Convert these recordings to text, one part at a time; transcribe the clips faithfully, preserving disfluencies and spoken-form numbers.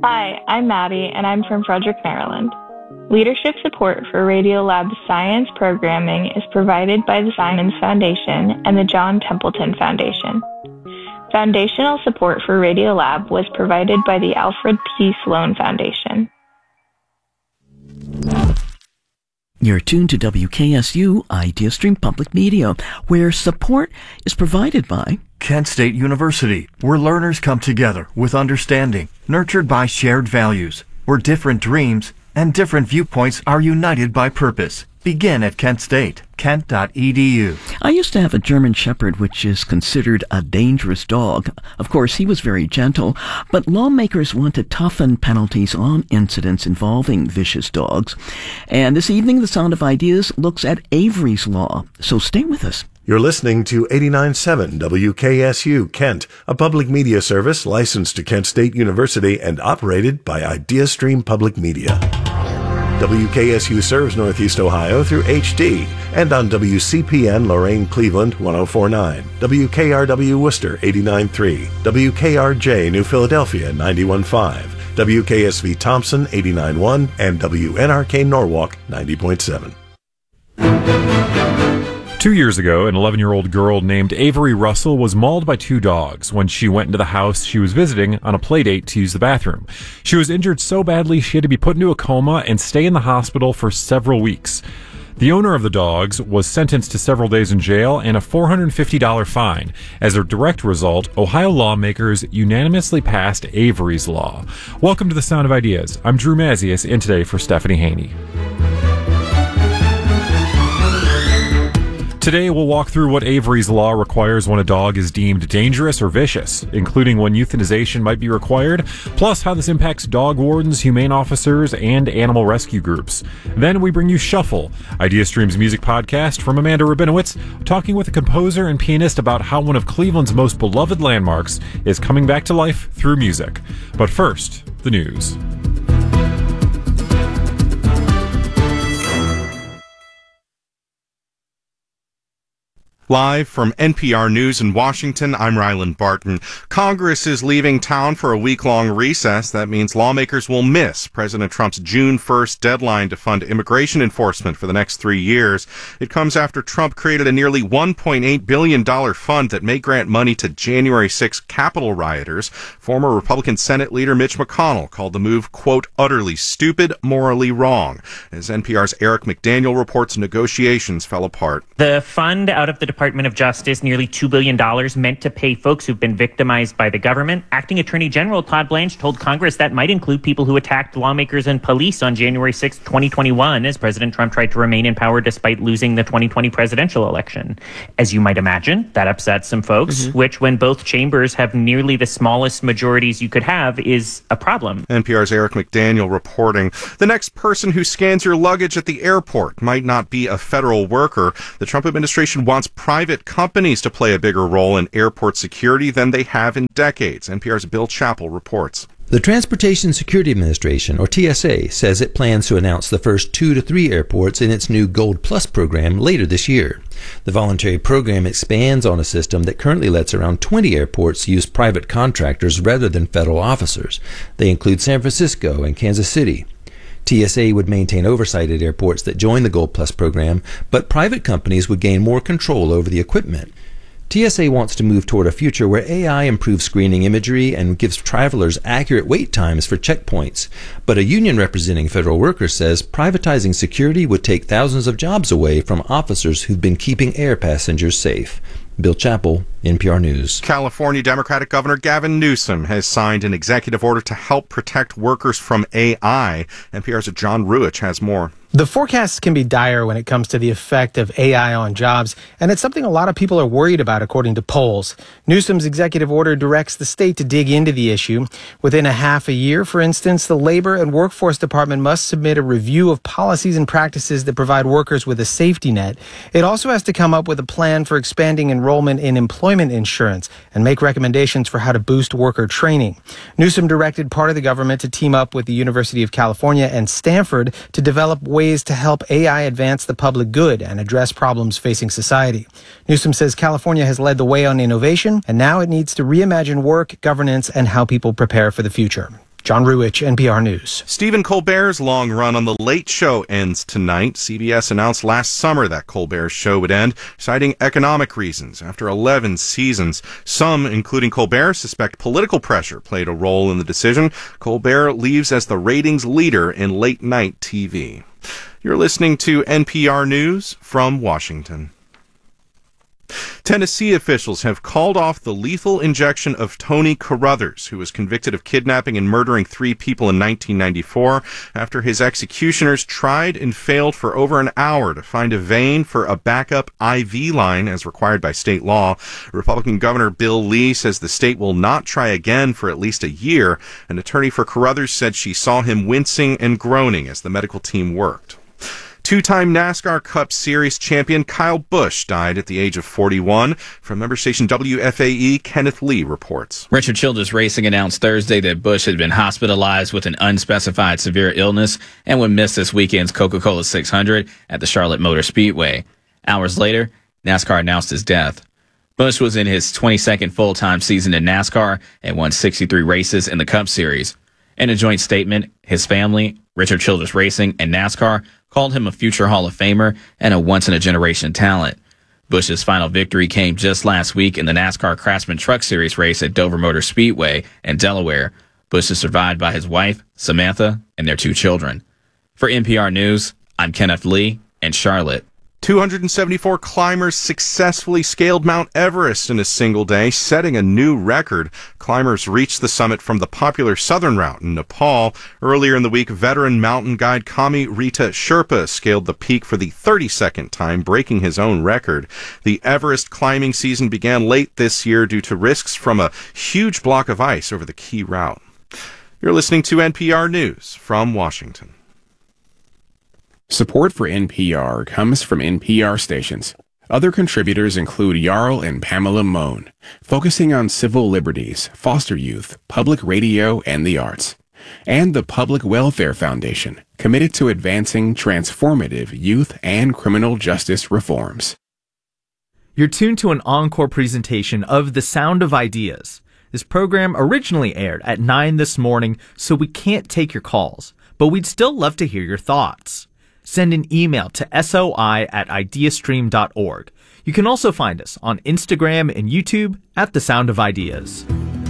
Hi, I'm Maddie, and I'm from Frederick, Maryland. Leadership support for Radiolab's science programming is provided by the Simons Foundation and the John Templeton Foundation. Foundational support for Radiolab was provided by the Alfred P. Sloan Foundation. You're tuned to W K S U IdeaStream Public Media, where support is provided by Kent State University, where learners come together with understanding, nurtured by shared values, where different dreams and different viewpoints are united by purpose. Begin at Kent State, kent dot e d u. I used to have a German Shepherd, which is considered a dangerous dog. Of course, he was very gentle, but lawmakers want to toughen penalties on incidents involving vicious dogs. And this evening, The Sound of Ideas looks at Avery's Law. So stay with us. You're listening to eighty-nine point seven W K S U Kent, a public media service licensed to Kent State University and operated by IdeaStream Public Media. W K S U serves Northeast Ohio through H D and on W C P N Lorain Cleveland one oh four point nine, W K R W Worcester eighty-nine point three, W K R J New Philadelphia ninety-one point five, W K S V Thompson eighty-nine point one, and W N R K Norwalk ninety point seven. Two years ago, an eleven-year-old girl named Avery Russell was mauled by two dogs when she went into the house she was visiting on a play date to use the bathroom. She was injured so badly she had to be put into a coma and stay in the hospital for several weeks. The owner of the dogs was sentenced to several days in jail and a four hundred fifty dollars fine. As a direct result, Ohio lawmakers unanimously passed Avery's Law. Welcome to The Sound of Ideas. I'm Drew Mazius, in today for Stephanie Haney. Today, we'll walk through what Avery's Law requires when a dog is deemed dangerous or vicious, including when euthanization might be required, plus how this impacts dog wardens, humane officers, and animal rescue groups. Then we bring you Shuffle, IdeaStream's music podcast from Amanda Rabinowitz, talking with a composer and pianist about how one of Cleveland's most beloved landmarks is coming back to life through music. But first, the news. Live from N P R News in Washington, I'm Ryland Barton. Congress is leaving town for a week-long recess. That means lawmakers will miss President Trump's June first deadline to fund immigration enforcement for the next three years. It comes after Trump created a nearly one point eight billion dollars fund that may grant money to January sixth Capitol rioters. Former Republican Senate leader Mitch McConnell called the move, quote, utterly stupid, morally wrong. As N P R's Eric McDaniel reports, negotiations fell apart. The fund out of the Department of Justice, nearly two billion dollars, meant to pay folks who've been victimized by the government. Acting Attorney General Todd Blanche told Congress that might include people who attacked lawmakers and police on January sixth, twenty twenty-one, as President Trump tried to remain in power despite losing the twenty twenty presidential election. As you might imagine, that upsets some folks, mm-hmm. which, when both chambers have nearly the smallest majorities you could have, is a problem. N P R's Eric McDaniel reporting. The next person who scans your luggage at the airport might not be a federal worker. The Trump administration wants private companies to play a bigger role in airport security than they have in decades. N P R's Bill Chappell reports. The Transportation Security Administration, or T S A, says it plans to announce the first two to three airports in its new Gold Plus program later this year. The voluntary program expands on a system that currently lets around twenty airports use private contractors rather than federal officers. They include San Francisco and Kansas City. T S A would maintain oversight at airports that join the Gold Plus program, but private companies would gain more control over the equipment. T S A wants to move toward a future where A I improves screening imagery and gives travelers accurate wait times for checkpoints. But a union representing federal workers says privatizing security would take thousands of jobs away from officers who've been keeping air passengers safe. Bill Chappell, N P R News. California Democratic Governor Gavin Newsom has signed an executive order to help protect workers from A I. N P R's John Ruich has more. The forecasts can be dire when it comes to the effect of A I on jobs, and it's something a lot of people are worried about, according to polls. Newsom's executive order directs the state to dig into the issue. Within a half a year, for instance, the Labor and Workforce Department must submit a review of policies and practices that provide workers with a safety net. It also has to come up with a plan for expanding enrollment in employment insurance and make recommendations for how to boost worker training. Newsom directed part of the government to team up with the University of California and Stanford to develop ways to help A I advance the public good and address problems facing society. Newsom says California has led the way on innovation, and now it needs to reimagine work, governance, and how people prepare for the future. John Ruich, N P R News. Stephen Colbert's long run on The Late Show ends tonight. C B S announced last summer that Colbert's show would end, citing economic reasons. After eleven seasons, some, including Colbert, suspect political pressure played a role in the decision. Colbert leaves as the ratings leader in late-night T V. You're listening to N P R News from Washington. Tennessee officials have called off the lethal injection of Tony Carruthers, who was convicted of kidnapping and murdering three people in nineteen ninety-four, after his executioners tried and failed for over an hour to find a vein for a backup I V line as required by state law. Republican Governor Bill Lee says the state will not try again for at least a year. An attorney for Carruthers said she saw him wincing and groaning as the medical team worked. Two-time NASCAR Cup Series champion Kyle Busch died at the age of forty-one. From member station W F A E, Kenneth Lee reports. Richard Childress Racing announced Thursday that Busch had been hospitalized with an unspecified severe illness and would miss this weekend's Coca-Cola six hundred at the Charlotte Motor Speedway. Hours later, NASCAR announced his death. Busch was in his twenty-second full-time season in NASCAR and won sixty-three races in the Cup Series. In a joint statement, his family, Richard Childress Racing, and NASCAR called him a future Hall of Famer and a once-in-a-generation talent. Busch's final victory came just last week in the NASCAR Craftsman Truck Series race at Dover Motor Speedway in Delaware. Busch is survived by his wife, Samantha, and their two children. For N P R News, I'm Kenneth Lee in Charlotte. two hundred seventy-four climbers successfully scaled Mount Everest in a single day, setting a new record. Climbers reached the summit from the popular southern route in Nepal. Earlier in the week, veteran mountain guide Kami Rita Sherpa scaled the peak for the thirty-second time, breaking his own record. The Everest climbing season began late this year due to risks from a huge block of ice over the key route. You're listening to N P R News from Washington. Support for N P R comes from N P R stations. Other contributors include Jarl and Pamela Mohn, focusing on civil liberties, foster youth, public radio, and the arts. And the Public Welfare Foundation, committed to advancing transformative youth and criminal justice reforms. You're tuned to an encore presentation of The Sound of Ideas. This program originally aired at nine this morning, so we can't take your calls, but we'd still love to hear your thoughts. Send an email to soi at ideastream dot org. You can also find us on Instagram and YouTube at The Sound of Ideas.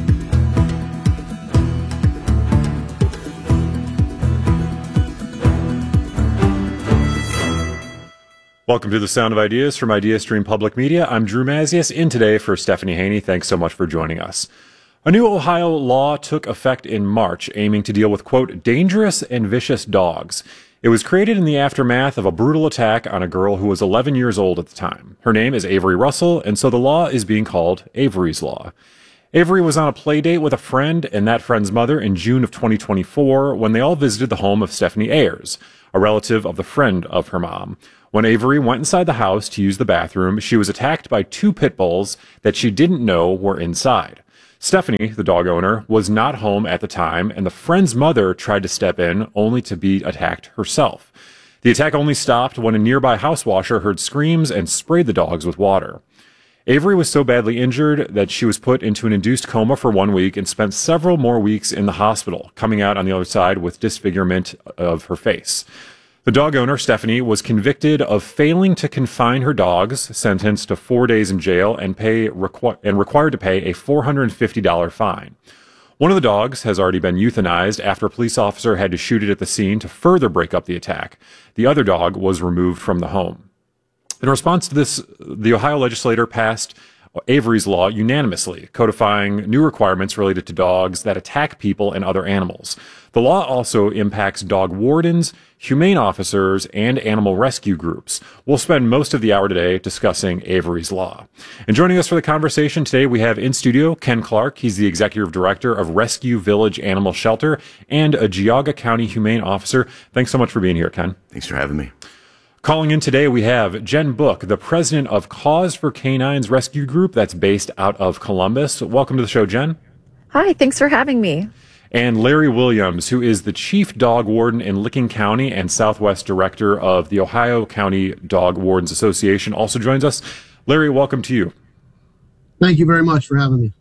Welcome to The Sound of Ideas from IdeaStream Public Media. I'm Drew Mazias, in today for Stephanie Haney. Thanks so much for joining us. A new Ohio law took effect in March, aiming to deal with, quote, dangerous and vicious dogs. It was created in the aftermath of a brutal attack on a girl who was eleven years old at the time. Her name is Avery Russell, and so the law is being called Avery's Law. Avery was on a play date with a friend and that friend's mother in June of twenty twenty-four when they all visited the home of Stephanie Ayers, a relative of the friend of her mom. When Avery went inside the house to use the bathroom, she was attacked by two pit bulls that she didn't know were inside. Stephanie, the dog owner, was not home at the time, and the friend's mother tried to step in, only to be attacked herself. The attack only stopped when a nearby house washer heard screams and sprayed the dogs with water. Avery was so badly injured that she was put into an induced coma for one week and spent several more weeks in the hospital, coming out on the other side with disfigurement of her face. The dog owner, Stephanie, was convicted of failing to confine her dogs, sentenced to four days in jail, and pay requ- and required to pay a four hundred fifty dollars fine. One of the dogs has already been euthanized after a police officer had to shoot it at the scene to further break up the attack. The other dog was removed from the home. In response to this, the Ohio legislature passed Avery's Law unanimously, codifying new requirements related to dogs that attack people and other animals. The law also impacts dog wardens, humane officers, and animal rescue groups. We'll spend most of the hour today discussing Avery's Law. And joining us for the conversation today, we have in studio Ken Clark. He's the executive director of Rescue Village Animal Shelter and a Geauga County humane officer. Thanks so much for being here, Ken. Thanks for having me. Calling in today, we have Jen Book, the president of Cause for Canines Rescue Group that's based out of Columbus. Welcome to the show, Jen. Hi, thanks for having me. And Larry Williams, who is the chief dog warden in Licking County and Southwest director of the Ohio County Dog Wardens Association, also joins us. Larry, welcome to you. Thank you very much for having me.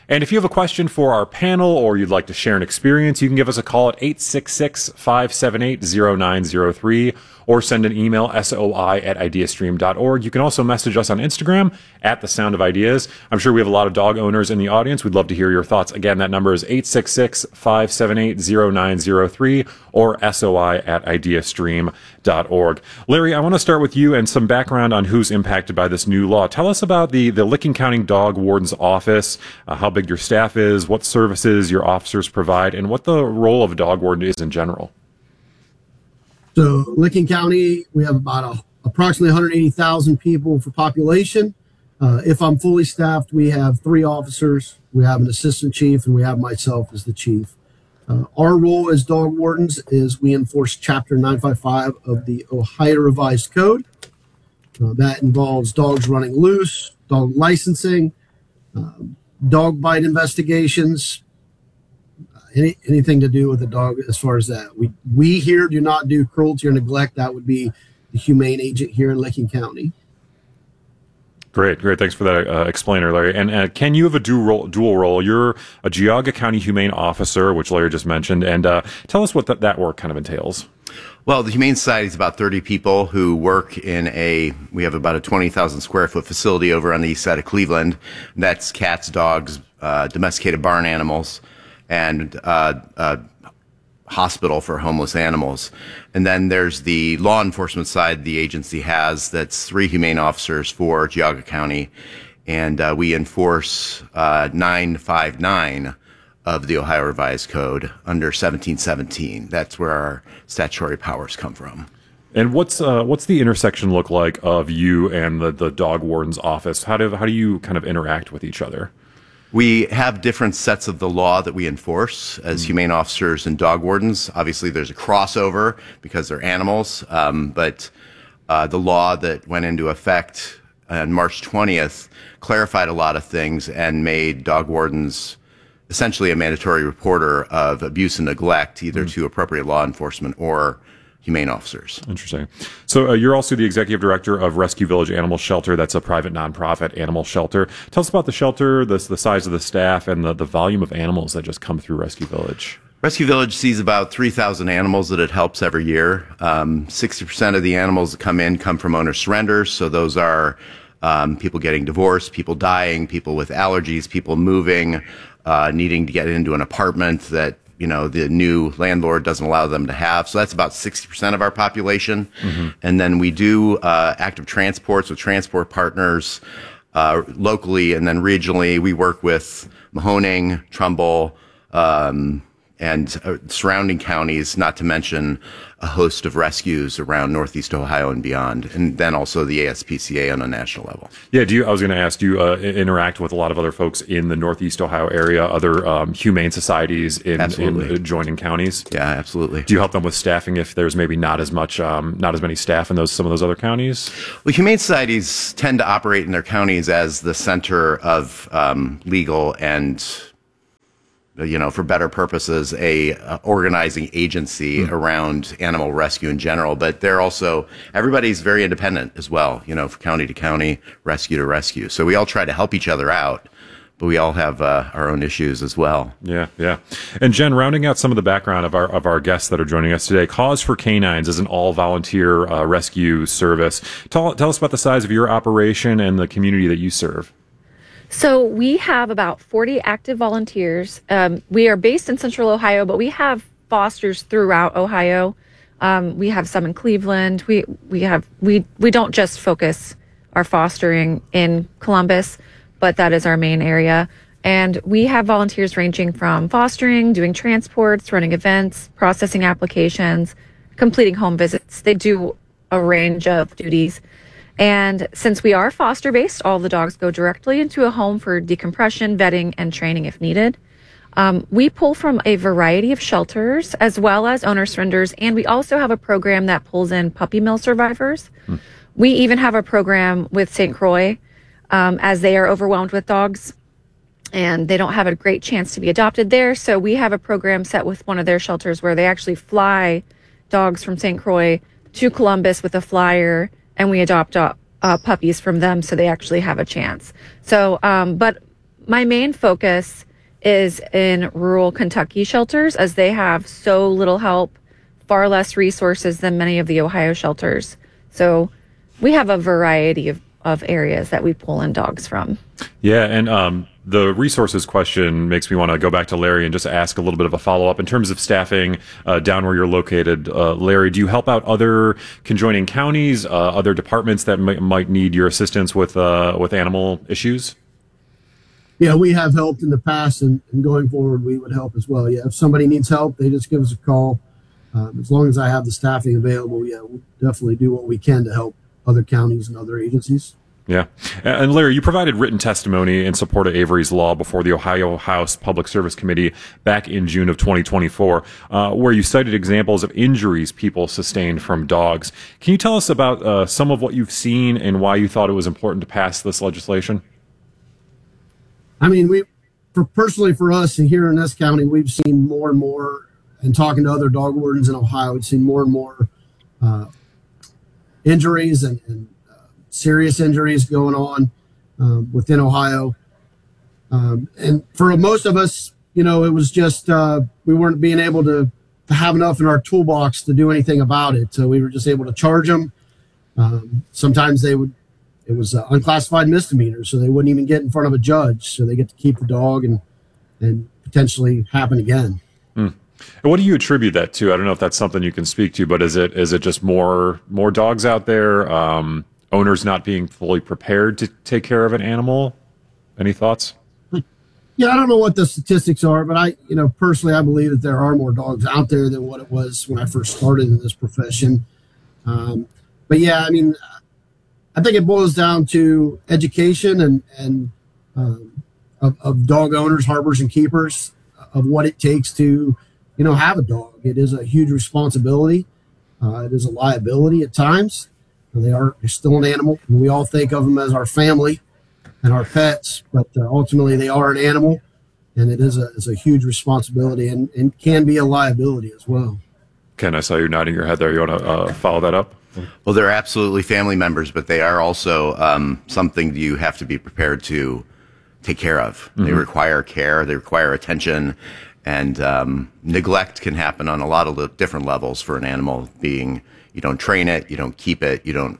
And if you have a question for our panel or you'd like to share an experience, you can give us a call at eight six six, five seven eight, zero nine zero three or send an email, soi at ideastream dot org. You can also message us on Instagram at The Sound of Ideas. I'm sure we have a lot of dog owners in the audience. We'd love to hear your thoughts. Again, that number is eight six six, five seven eight, zero nine zero three or soi at ideastream dot org. Larry, I want to start with you and some background on who's impacted by this new law. Tell us about the, the Licking County Dog Warden's Office, uh, how big your staff is, what services your officers provide, and what the role of a dog warden is in general. So Licking County, we have about a, approximately one hundred eighty thousand people for population. Uh, if I'm fully staffed, we have three officers. We have an assistant chief, and we have myself as the chief. Uh, our role as dog wardens is we enforce Chapter nine fifty-five of the Ohio Revised Code. Uh, that involves dogs running loose, dog licensing, um, dog bite investigations, Any, anything to do with the dog as far as that. We we here do not do cruelty or neglect. That would be the humane agent here in Licking County. Great, great. Thanks for that uh, explainer, Larry. And uh, Ken, you have a dual role, dual role. You're a Geauga County Humane Officer, which Larry just mentioned. And uh, tell us what that, that work kind of entails. Well, the Humane Society is about thirty people who work in a, we have about a twenty thousand square foot facility over on the east side of Cleveland. That's cats, dogs, uh, domesticated barn animals, and uh, uh, hospital for homeless animals. And then there's the law enforcement side the agency has. That's three humane officers for Geauga County. And uh, we enforce uh, nine fifty-nine of the Ohio Revised Code under seventeen seventeen. That's where our statutory powers come from. And what's uh, what's the intersection look like of you and the, the dog warden's office? How do how do you kind of interact with each other? We have different sets of the law that we enforce as mm. humane officers and dog wardens. Obviously, there's a crossover because they're animals, um, but uh, the law that went into effect on March twentieth clarified a lot of things and made dog wardens essentially a mandatory reporter of abuse and neglect, either mm. to appropriate law enforcement or humane officers. Interesting. So uh, you're also the executive director of Rescue Village Animal Shelter. That's a private nonprofit animal shelter. Tell us about the shelter, the, the size of the staff, and the, the volume of animals that just come through Rescue Village. Rescue Village sees about three thousand animals that it helps every year. Um, sixty percent of the animals that come in come from owner surrenders. So those are um, people getting divorced, people dying, people with allergies, people moving, uh, needing to get into an apartment that you know, the new landlord doesn't allow them to have. So that's about sixty percent of our population. Mm-hmm. And then we do uh, active transports with transport partners uh, locally, and then regionally we work with Mahoning, Trumbull, um, and uh, surrounding counties, not to mention a host of rescues around Northeast Ohio and beyond, and then also the A S P C A on a national level. Yeah, do you? I was going to ask, do you uh, interact with a lot of other folks in the Northeast Ohio area, other um, humane societies in, in adjoining counties? Yeah, absolutely. Do you help them with staffing if there's maybe not as much, um, not as many staff in those some of those other counties? Well, humane societies tend to operate in their counties as the center of um, legal and, you know, for better purposes, a uh, organizing agency mm. around animal rescue in general. But they're also, everybody's very independent as well, you know, from county to county, rescue to rescue. So we all try to help each other out, but we all have uh, our own issues as well. Yeah, yeah. And Jen, rounding out some of the background of our of our guests that are joining us today, Cause for Canines is an all-volunteer uh, rescue service. Tell, tell us about the size of your operation and the community that you serve. So we have about forty active volunteers. Um, we are based in Central Ohio, but we have fosters throughout Ohio. Um, we have some in Cleveland. We we have we we don't just focus our fostering in Columbus, but that is our main area. And we have volunteers ranging from fostering, doing transports, running events, processing applications, completing home visits. They do a range of duties. And since we are foster-based, all the dogs go directly into a home for decompression, vetting, and training if needed. Um, we pull from a variety of shelters as well as owner surrenders, and we also have a program that pulls in puppy mill survivors. Hmm. We even have a program with Saint Croix um, as they are overwhelmed with dogs, and they don't have a great chance to be adopted there. So we have a program set with one of their shelters where they actually fly dogs from Saint Croix to Columbus with a flyer, and we adopt uh, uh, puppies from them so they actually have a chance. So, um, but my main focus is in rural Kentucky shelters, as they have so little help, far less resources than many of the Ohio shelters. So we have a variety of, of areas that we pull in dogs from. Yeah, and um, the resources question makes me want to go back to Larry and just ask a little bit of a follow-up. In terms of staffing uh, down where you're located, uh, Larry, do you help out other conjoining counties, uh, other departments that m- might need your assistance with uh, with animal issues? Yeah, we have helped in the past, and, and going forward, we would help as well. Yeah, if somebody needs help, they just give us a call. Um, as long as I have the staffing available, yeah, we'll definitely do what we can to help other counties and other agencies. Yeah. And Larry, you provided written testimony in support of Avery's Law before the Ohio House Public Service Committee back in June of twenty twenty-four, uh, where you cited examples of injuries people sustained from dogs. Can you tell us about uh, some of what you've seen and why you thought it was important to pass this legislation? I mean, we, for personally for us here in this county, we've seen more and more, and talking to other dog wardens in Ohio, we've seen more and more uh, injuries and, and uh, serious injuries going on um, within Ohio. Um, and for most of us, you know, it was just uh, we weren't being able to, to have enough in our toolbox to do anything about it. So we were just able to charge them. Um, sometimes they would. It was uh, unclassified misdemeanors, so they wouldn't even get in front of a judge. So they get to keep the dog and and potentially happen again. Mm. And what do you attribute that to? I don't know if that's something you can speak to, but is it is it just more more dogs out there? Um, owners not being fully prepared to take care of an animal? Any thoughts? Yeah, I don't know what the statistics are, but I, you know, personally, I believe that there are more dogs out there than what it was when I first started in this profession. Um, but yeah, I mean. I think it boils down to education and, and um, of, of dog owners, harbors, and keepers of what it takes to, you know, have a dog. It is a huge responsibility. Uh, it is a liability at times. They are they're still an animal. And we all think of them as our family and our pets, but uh, ultimately they are an animal, and it is a, it's a huge responsibility and, and can be a liability as well. Ken, I saw you nodding your head there. You want to uh, follow that up? Well, they're absolutely family members, but they are also um, something you have to be prepared to take care of. Mm-hmm. They require care, they require attention, and um, neglect can happen on a lot of different levels for an animal. Being you don't train it, you don't keep it, you don't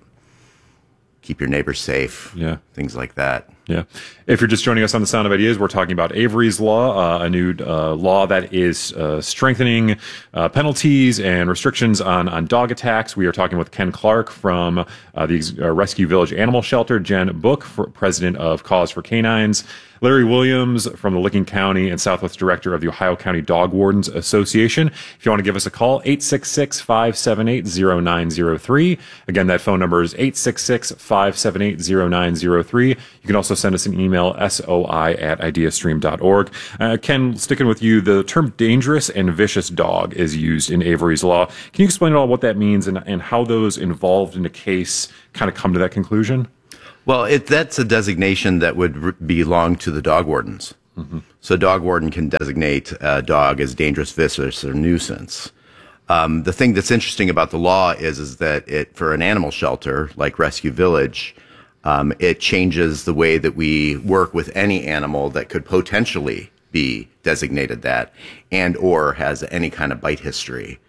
keep your neighbors safe, yeah, things like that. Yeah. If you're just joining us on The Sound of Ideas, we're talking about Avery's Law, uh, a new uh, law that is uh, strengthening uh, penalties and restrictions on, on dog attacks. We are talking with Ken Clark from uh, the uh, Rescue Village Animal Shelter, Jen Book, for president of Cause for Canines, Larry Williams from the Licking County and Southwest Director of the Ohio County Dog Wardens Association. If you want to give us a call, eight six six, five seven eight, zero nine zero three. Again, that phone number is eight six six, five seven eight, zero nine zero three. You can also send us an email, soi at ideastream dot org. Uh, Ken, sticking with you, the term dangerous and vicious dog is used in Avery's Law. Can you explain at all what that means and, and how those involved in a case kind of come to that conclusion? Well, it, that's a designation that would r- belong to the dog wardens. Mm-hmm. So a dog warden can designate a dog as dangerous, vicious, or nuisance. Um, the thing that's interesting about the law is, is that it, for an animal shelter like Rescue Village, um, it changes the way that we work with any animal that could potentially be designated that and or has any kind of bite history.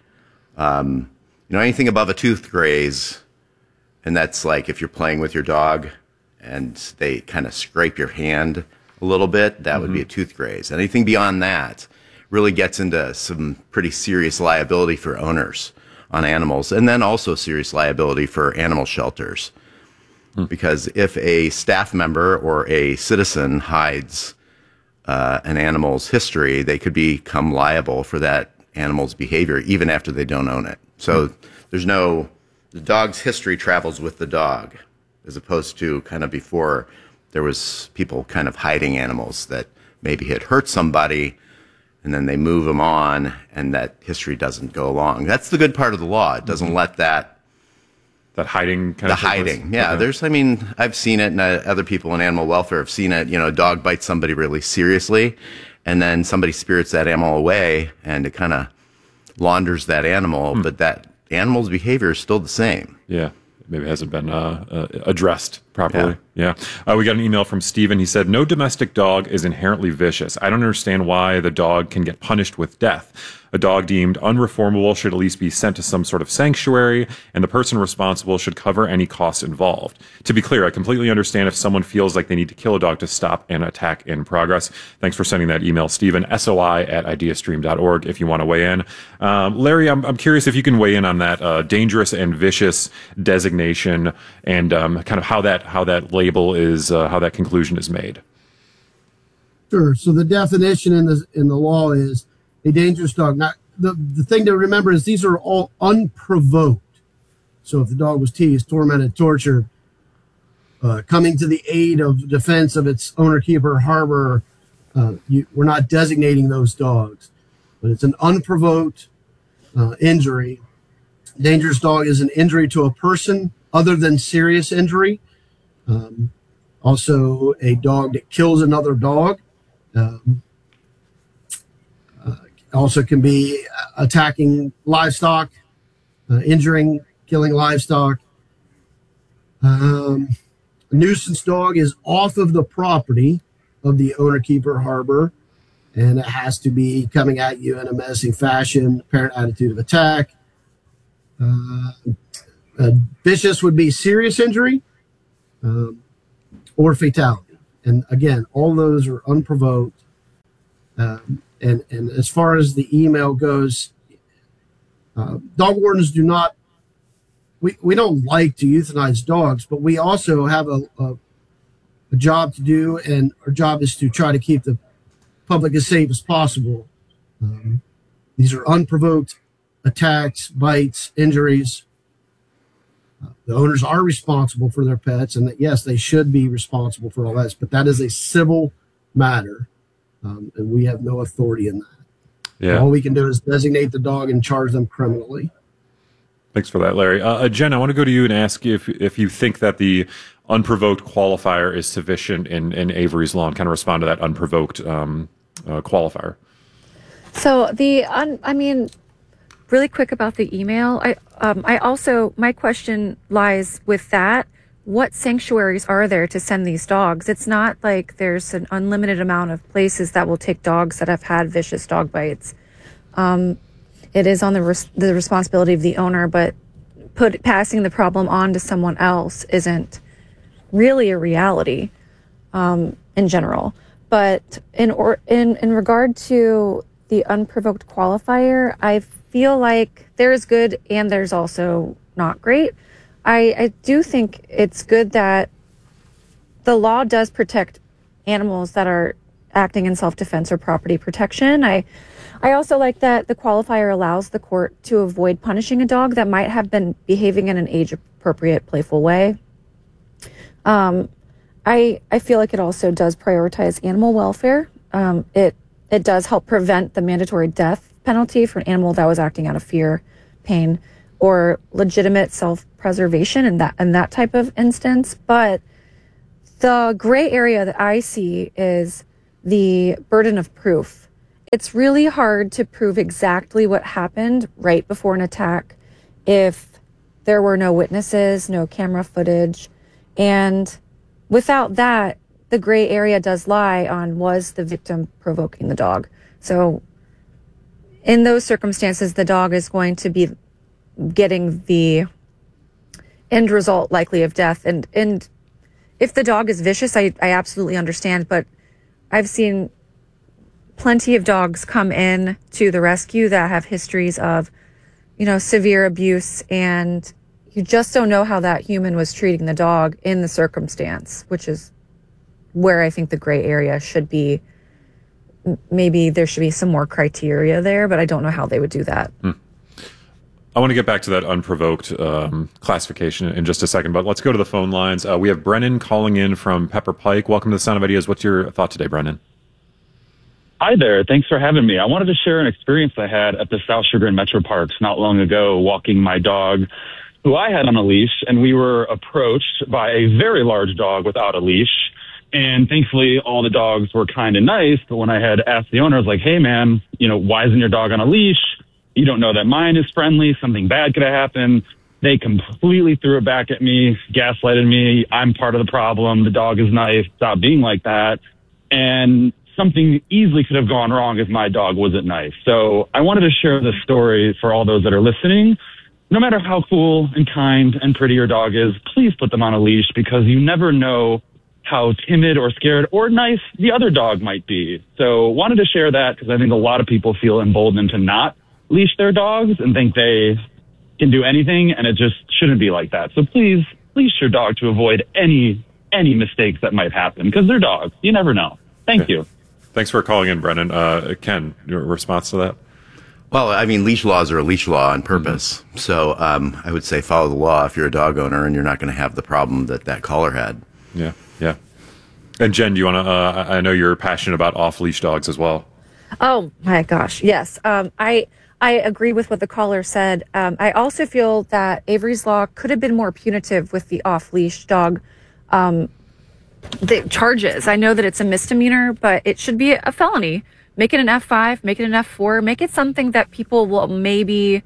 Um, you know, anything above a tooth graze, and that's like if you're playing with your dog and they kind of scrape your hand a little bit, that mm-hmm. would be a tooth graze. Anything beyond that really gets into some pretty serious liability for owners on animals, and then also serious liability for animal shelters. Hmm. Because if a staff member or a citizen hides uh, an animal's history, they could become liable for that animal's behavior even after they don't own it. So hmm. there's no, the dog's history travels with the dog, as opposed to kind of before there was people kind of hiding animals that maybe had hurt somebody, and then they move them on, and that history doesn't go along. That's the good part of the law. It doesn't mm-hmm. let that... That hiding kind the of... The hiding, yeah. Okay. There's, I mean, I've seen it, and uh, other people in animal welfare have seen it. You know, a dog bites somebody really seriously, and then somebody spirits that animal away, and it kind of launders that animal, mm. but that animal's behavior is still the same. Yeah. Maybe hasn't been uh, uh, addressed properly. Yeah. yeah. Uh, we got an email from Steven. He said, no domestic dog is inherently vicious. I don't understand why the dog can get punished with death. A dog deemed unreformable should at least be sent to some sort of sanctuary, and the person responsible should cover any costs involved. To be clear, I completely understand if someone feels like they need to kill a dog to stop an attack in progress. Thanks for sending that email, Stephen, soi at ideastream dot org, if you want to weigh in. Um, Larry, I'm, I'm curious if you can weigh in on that uh, dangerous and vicious designation and um, kind of how that how that label is, uh, how that conclusion is made. Sure. So the definition in the in the law is a dangerous dog. Now, the, the thing to remember is these are all unprovoked. So if the dog was teased, tormented, tortured, uh, coming to the aid of defense of its owner, keeper, harbor, uh, you, we're not designating those dogs. But it's an unprovoked uh, injury. Dangerous dog is an injury to a person other than serious injury. Um, also, a dog that kills another dog. Um, also can be attacking livestock, uh, injuring, killing livestock. Um, a nuisance dog is off of the property of the owner, keeper, harbor, and it has to be coming at you in a menacing fashion, apparent attitude of attack. Uh, uh, vicious would be serious injury um, or fatality. And again, all those are unprovoked. Um, And, and as far as the email goes, uh, dog wardens do not, we, we don't like to euthanize dogs, but we also have a, a, a job to do, and our job is to try to keep the public as safe as possible. Um, these are unprovoked attacks, bites, injuries. Uh, the owners are responsible for their pets, and that, yes, they should be responsible for all that, but that is a civil matter. Um, and we have no authority in that. Yeah. All we can do is designate the dog and charge them criminally. Thanks for that, Larry. Uh, uh, Jen, I want to go to you and ask you if if you think that the unprovoked qualifier is sufficient in, in Avery's law, and kind of respond to that unprovoked um, uh, qualifier. So the, un, I mean, really quick about the email. I um, I also, my question lies with that. What sanctuaries are there to send these dogs? It's not like there's an unlimited amount of places that will take dogs that have had vicious dog bites. Um, it is on the res- the responsibility of the owner, but put passing the problem on to someone else isn't really a reality um, in general. But in or in in regard to the unprovoked qualifier, I feel like there's good and there's also not great. I, I do think it's good that the law does protect animals that are acting in self-defense or property protection. I, I also like that the qualifier allows the court to avoid punishing a dog that might have been behaving in an age-appropriate, playful way. Um, I, I feel like it also does prioritize animal welfare. Um, it, it does help prevent the mandatory death penalty for an animal that was acting out of fear, pain, or legitimate self-preservation in that in that type of instance. But the gray area that I see is the burden of proof. It's really hard to prove exactly what happened right before an attack if there were no witnesses, no camera footage. And without that, the gray area does lie on, was the victim provoking the dog? So in those circumstances, the dog is going to be getting the end result likely of death. And and if the dog is vicious, I, I absolutely understand, but I've seen plenty of dogs come in to the rescue that have histories of, you know, severe abuse, and you just don't know how that human was treating the dog in the circumstance, which is where I think the gray area should be. Maybe there should be some more criteria there, but I don't know how they would do that. Hmm. I want to get back to that unprovoked um, classification in just a second, but let's go to the phone lines. Uh, we have Brennan calling in from Pepper Pike. Welcome to the Sound of Ideas. What's your thought today, Brennan? Hi there. Thanks for having me. I wanted to share an experience I had at the South Sugar and Metro Parks not long ago, walking my dog, who I had on a leash, and we were approached by a very large dog without a leash. And thankfully, all the dogs were kind and nice. But when I had asked the owner, I was like, hey, man, you know, why isn't your dog on a leash? You don't know that mine is friendly. Something bad could have happened. They completely threw it back at me, gaslighted me. I'm part of the problem. The dog is nice. Stop being like that. And something easily could have gone wrong if my dog wasn't nice. So I wanted to share this story for all those that are listening. No matter how cool and kind and pretty your dog is, please put them on a leash, because you never know how timid or scared or nice the other dog might be. So wanted to share that because I think a lot of people feel emboldened to not leash their dogs and think they can do anything, and it just shouldn't be like that. So please leash your dog to avoid any any mistakes that might happen, because they're dogs. You never know. Thank okay. you. Thanks for calling in, Brennan. Uh, Ken, your response to that? Well, I mean, leash laws are a leash law on purpose. Mm-hmm. So um, I would say follow the law if you're a dog owner, and you're not going to have the problem that that caller had. Yeah, yeah. And Jen, do you want to, uh, I know you're passionate about off-leash dogs as well. Oh, my gosh, yes. Um, I I agree with what the caller said. Um, I also feel that Avery's Law could have been more punitive with the off-leash dog um, the charges. I know that it's a misdemeanor, but it should be a felony. Make it an F five, make it an F four, make it something that people will maybe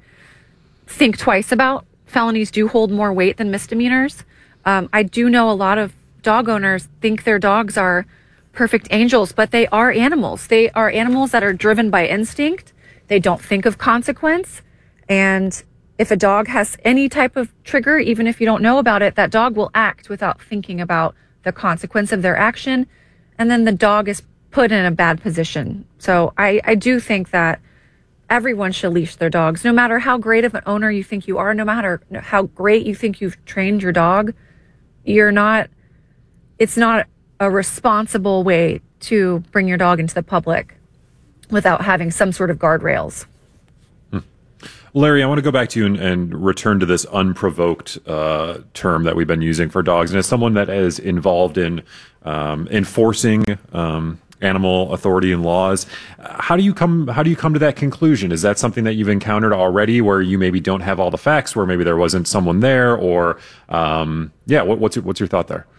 think twice about. Felonies do hold more weight than misdemeanors. Um, I do know a lot of dog owners think their dogs are perfect angels, but they are animals. They are animals that are driven by instinct. They don't think of consequence. And if a dog has any type of trigger, even if you don't know about it, that dog will act without thinking about the consequence of their action. And then the dog is put in a bad position. So I, I do think that everyone should leash their dogs, no matter how great of an owner you think you are, no matter how great you think you've trained your dog. You're not, it's not a responsible way to bring your dog into the public without having some sort of guardrails. Hmm. Larry, I want to go back to you and, and return to this unprovoked uh, term that we've been using for dogs. And as someone that is involved in um, enforcing um, animal authority and laws, how do you come how do you come to that conclusion? Is that something that you've encountered already, where you maybe don't have all the facts, where maybe there wasn't someone there, or um, yeah, what, what's your, what's your thought there?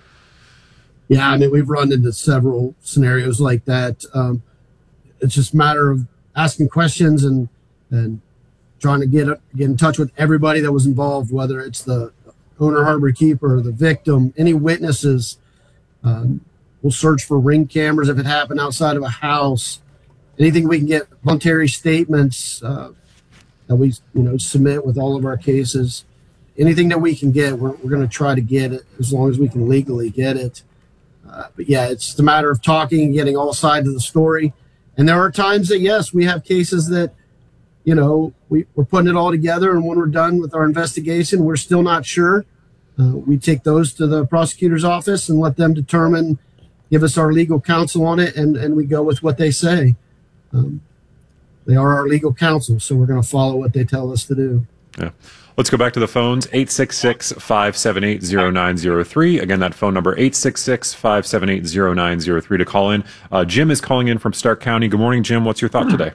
Yeah, I mean, we've run into several scenarios like that. Um, it's just a matter of asking questions and and trying to get get in touch with everybody that was involved, whether it's the owner, harbor keeper, the victim, any witnesses. Um, we'll search for ring cameras if it happened outside of a house. Anything we can get, voluntary statements uh, that we you know submit with all of our cases. Anything that we can get, we're, we're going to try to get it as long as we can legally get it. Uh, but yeah, it's just a matter of talking and getting all sides of the story. And there are times that, yes, we have cases that, you know, we, we're putting it all together, and when we're done with our investigation, we're still not sure. Uh, we take those to the prosecutor's office and let them determine, give us our legal counsel on it, and, and we go with what they say. Um, they are our legal counsel, so we're going to follow what they tell us to do. Yeah. Let's go back to the phones, eight six six, five seven eight, zero nine zero three. Again, that phone number, eight six six, five seven eight, zero nine zero three to call in. Uh, Jim is calling in from Stark County. Good morning, Jim. What's your thought today?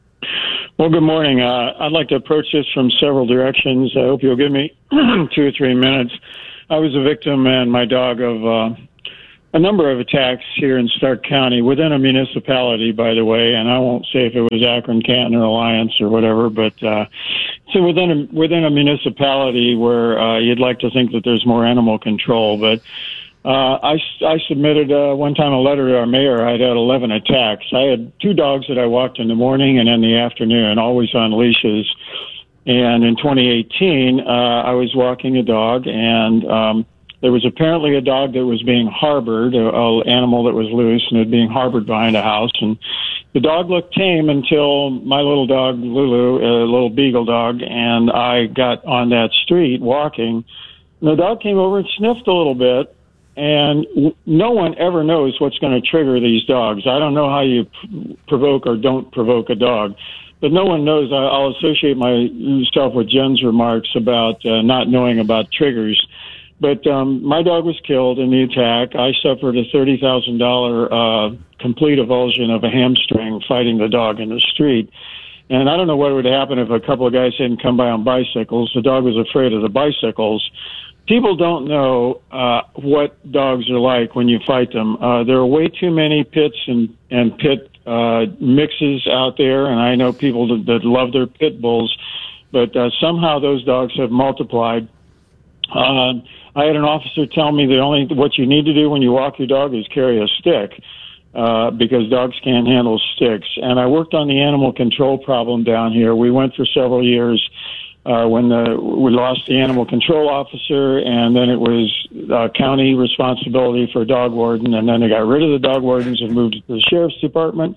Well, good morning. Uh, I'd like to approach this from several directions. I hope you'll give me two or three minutes. I was a victim and my dog of uh, a number of attacks here in Stark County within a municipality, by the way, and I won't say if it was Akron, Canton, or Alliance or whatever, but uh, so within a, within a municipality where uh, you'd like to think that there's more animal control, but uh, I, I submitted uh, one time a letter to our mayor. I'd had eleven attacks. I had two dogs that I walked in the morning and in the afternoon, always on leashes. And in twenty eighteen, uh, I was walking a dog, and um, there was apparently a dog that was being harbored, a, a animal that was loose, and it was being harbored behind a house. And the dog looked tame until my little dog, Lulu, a little beagle dog, and I got on that street walking. And the dog came over and sniffed a little bit, and w- no one ever knows what's going to trigger these dogs. I don't know how you p- provoke or don't provoke a dog, but no one knows. I- I'll associate myself with Jen's remarks about uh, not knowing about triggers. But um, my dog was killed in the attack. I suffered a thirty thousand dollars uh, complete avulsion of a hamstring fighting the dog in the street. And I don't know what would happen if a couple of guys hadn't come by on bicycles. The dog was afraid of the bicycles. People don't know uh, what dogs are like when you fight them. Uh, there are way too many pits and, and pit uh, mixes out there, and I know people that, that love their pit bulls. but uh, somehow those dogs have multiplied. Uh, I had an officer tell me that only what you need to do when you walk your dog is carry a stick, uh, because dogs can't handle sticks. And I worked on the animal control problem down here. We went for several years uh, when the, we lost the animal control officer, and then it was uh, county responsibility for dog warden, and then they got rid of the dog wardens and moved it to the sheriff's department.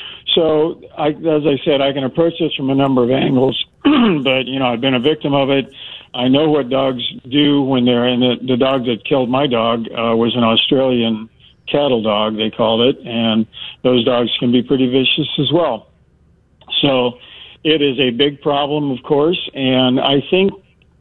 So, I, as I said, I can approach this from a number of angles, but, you know, I've been a victim of it. I know what dogs do when they're in it. The dog that killed my dog uh, was an Australian cattle dog, they called it, and those dogs can be pretty vicious as well. So it is a big problem, of course, and I think,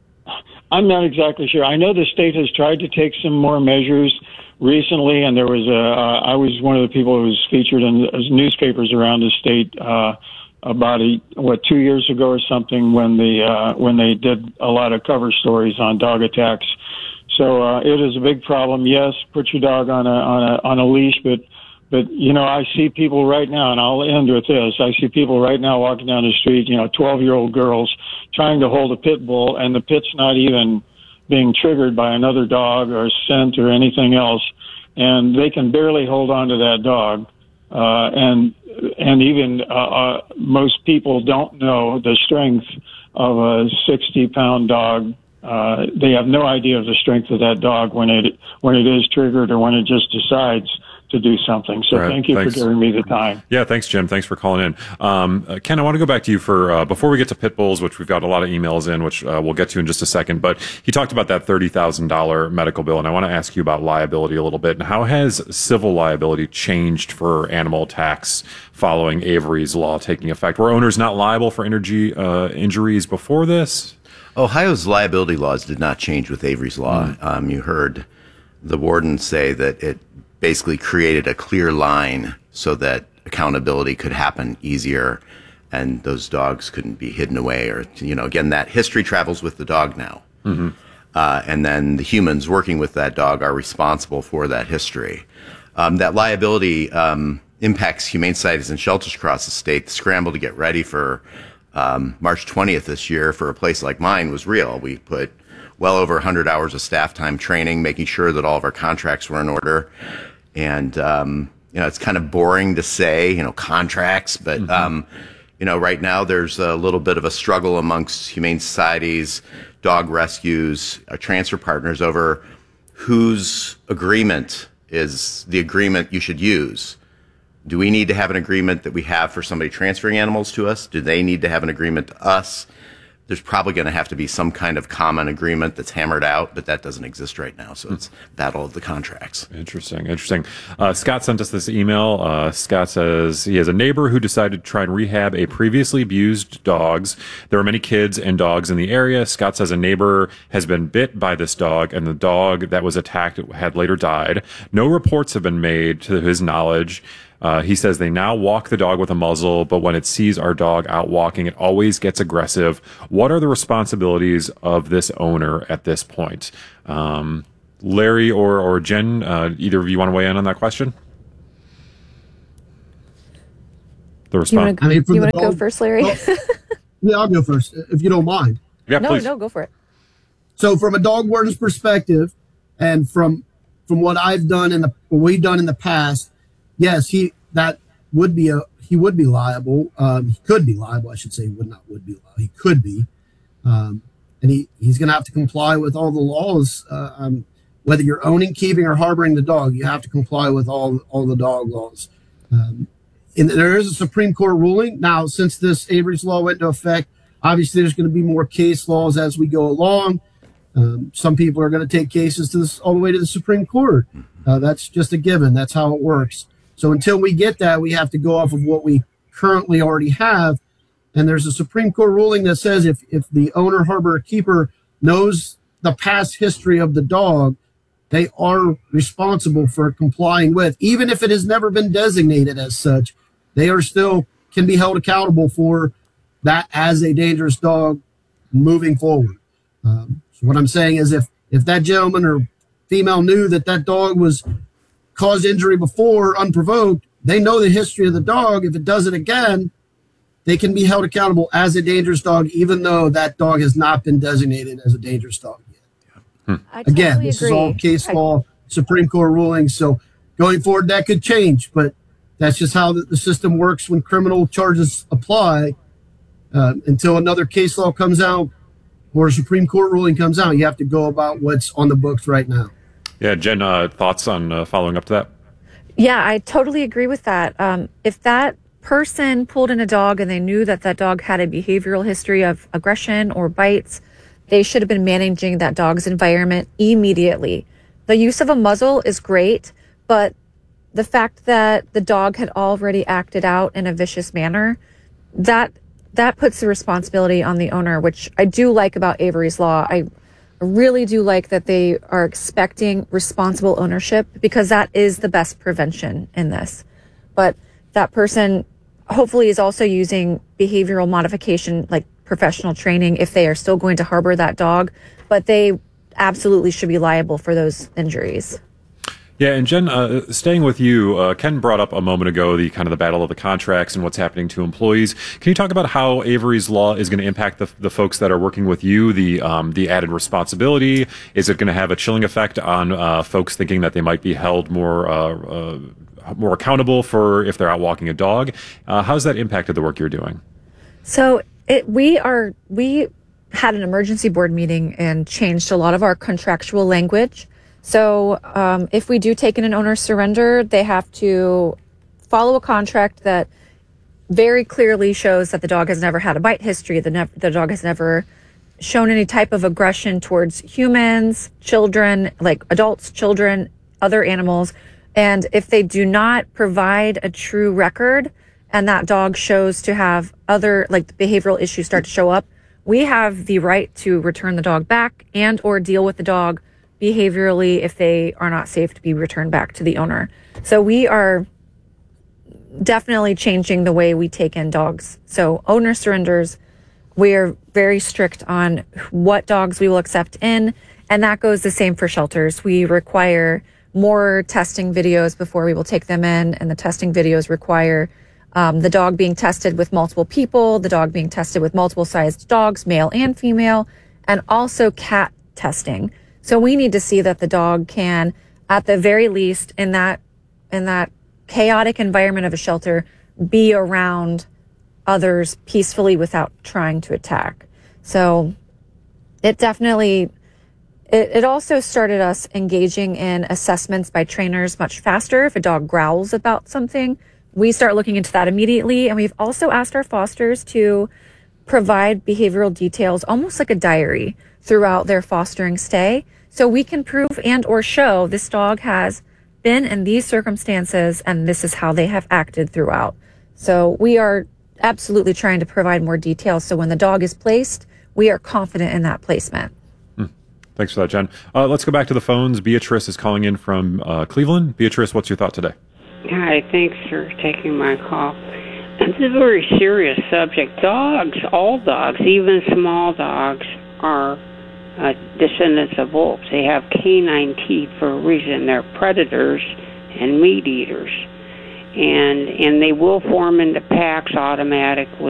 I'm not exactly sure. I know the state has tried to take some more measures recently, and there was a, uh, I was one of the people who was featured in newspapers around the state, uh, about a, what, two years ago or something when the, uh, when they did a lot of cover stories on dog attacks. So, uh, it is a big problem. Yes, put your dog on a, on a, on a leash, but, but, you know, I see people right now, and I'll end with this. I see people right now walking down the street, you know, twelve year old girls trying to hold a pit bull, and the pit's not even being triggered by another dog or scent or anything else. And they can barely hold on to that dog. Uh, and, and even, uh, uh, most people don't know the strength of a sixty pound dog. Uh, they have no idea of the strength of that dog when it, when it is triggered or when it just decides to do something. So right, thank you thanks. for giving me the time. Yeah, thanks, Jim. Thanks for calling in. Um, uh, Ken, I want to go back to you for, uh, before we get to pit bulls, which we've got a lot of emails in, which uh, we'll get to in just a second, but he talked about that thirty thousand dollars medical bill, and I want to ask you about liability a little bit. And how has civil liability changed for animal attacks following Avery's law taking effect? Were owners not liable for energy, uh, injuries before this? Ohio's liability laws did not change with Avery's law. Mm. Um, you heard the warden say that it basically created a clear line so that accountability could happen easier and those dogs couldn't be hidden away, or, you know, again, that history travels with the dog now. Mm-hmm. Uh, and then the humans working with that dog are responsible for that history. Um, that liability um, impacts humane societies and shelters across the state. The scramble to get ready for um, March twentieth this year for a place like mine was real. We put well over one hundred hours of staff time training, making sure that all of our contracts were in order. And, um, you know, it's kind of boring to say, you know, contracts, but, mm-hmm. um, you know, right now there's a little bit of a struggle amongst humane societies, dog rescues, uh, transfer partners over whose agreement is the agreement you should use. Do we need to have an agreement that we have for somebody transferring animals to us? Do they need to have an agreement to us? There's probably going to have to be some kind of common agreement that's hammered out, but that doesn't exist right now. So it's battle of the contracts. Interesting, interesting. Uh, Scott sent us this email. Uh, Scott says he has a neighbor who decided to try and rehab a previously abused dogs. There are many kids and dogs in the area. Scott says a neighbor has been bit by this dog, and the dog that was attacked had later died. No reports have been made to his knowledge. Uh, he says they now walk the dog with a muzzle, but when it sees our dog out walking, it always gets aggressive. What are the responsibilities of this owner at this point? Um, Larry or, or Jen, uh, either of you want to weigh in on that question? The response. You want to go first, Larry? Well, yeah, I'll go first, if you don't mind. Yeah, no, please. no, go for it. So from a dog warden's perspective, and from from what I've done in the what we've done in the past, yes, he that would be a he would be liable. Um, he could be liable, I should say. Would not would be liable. He could be, um, and he, he's going to have to comply with all the laws. Uh, um, whether you're owning, keeping, or harboring the dog, you have to comply with all all the dog laws. Um, and there is a Supreme Court ruling now. Since this Avery's law went into effect, obviously there's going to be more case laws as we go along. Um, some people are going to take cases to this all the way to the Supreme Court. Uh, that's just a given. That's how it works. So until we get that, we have to go off of what we currently already have. And there's a Supreme Court ruling that says if, if the owner, harbor, or keeper knows the past history of the dog, they are responsible for complying with, even if it has never been designated as such, they are still can be held accountable for that as a dangerous dog moving forward. Um, so what I'm saying is if, if that gentleman or female knew that that dog was caused injury before unprovoked, they know the history of the dog. If it does it again, they can be held accountable as a dangerous dog, even though that dog has not been designated as a dangerous dog yet. I totally Again, this agree. is all case I- law, Supreme Court rulings. So going forward, that could change, but that's just how the, the system works when criminal charges apply. Uh, until another case law comes out or a Supreme Court ruling comes out, you have to go about what's on the books right now. Yeah, Jen, uh, thoughts on uh, following up to that? Yeah, I totally agree with that. Um, if that person pulled in a dog and they knew that that dog had a behavioral history of aggression or bites, they should have been managing that dog's environment immediately. The use of a muzzle is great, but the fact that the dog had already acted out in a vicious manner, that that puts the responsibility on the owner, which I do like about Avery's Law. I really do like that they are expecting responsible ownership, because that is the best prevention in this. But that person hopefully is also using behavioral modification, like professional training, if they are still going to harbor that dog, but they absolutely should be liable for those injuries. Yeah, and Jen, uh, staying with you, uh, Ken brought up a moment ago the kind of the battle of the contracts and what's happening to employees. Can you talk about how Avery's Law is going to impact the, the folks that are working with you, the um, the added responsibility? Is it going to have a chilling effect on uh, folks thinking that they might be held more uh, uh, more accountable for if they're out walking a dog? Uh, how's that impacted the work you're doing? So it, we are we had an emergency board meeting and changed a lot of our contractual language. So um, if we do take in an owner surrender, they have to follow a contract that very clearly shows that the dog has never had a bite history, the, nev- the dog has never shown any type of aggression towards humans, children, like adults, children, other animals. And if they do not provide a true record and that dog shows to have other, like behavioral issues start to show up, we have the right to return the dog back and or deal with the dog behaviorally if they are not safe to be returned back to the owner. So we are definitely changing the way we take in dogs. So owner surrenders, we are very strict on what dogs we will accept in, and that goes the same for shelters. We require more testing videos before we will take them in, and the testing videos require um, the dog being tested with multiple people, the dog being tested with multiple sized dogs, male and female, and also cat testing. So we need to see that the dog can, at the very least, in that in that chaotic environment of a shelter, be around others peacefully without trying to attack. So it definitely, it, it also started us engaging in assessments by trainers much faster. If a dog growls about something, we start looking into that immediately. And we've also asked our fosters to provide behavioral details, almost like a diary, throughout their fostering stay, so we can prove and or show this dog has been in these circumstances and this is how they have acted throughout. So we are absolutely trying to provide more details, so when the dog is placed, we are confident in that placement. Hmm. Thanks for that, Jen. Uh, let's go back to the phones. Beatrice is calling in from uh, Cleveland. Beatrice, what's your thought today? Hi, thanks for taking my call. It's a very serious subject. Dogs, all dogs, even small dogs, are uh, descendants of wolves. They have canine teeth for a reason. They're predators and meat eaters. And and they will form into packs automatically.